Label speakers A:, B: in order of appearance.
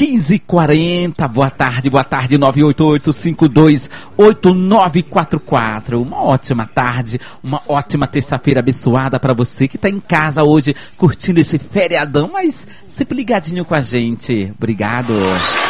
A: 15h40, boa tarde, 988-528944. Uma ótima tarde, uma ótima terça-feira abençoada para você que tá em casa hoje, curtindo esse feriadão, mas sempre ligadinho com a gente. Obrigado.